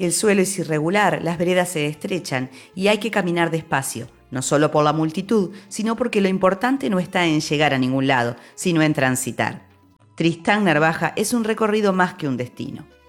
El suelo es irregular, las veredas se estrechan y hay que caminar despacio, no solo por la multitud, sino porque lo importante no está en llegar a ningún lado, sino en transitar. Tristán Narvaja es un recorrido más que un destino.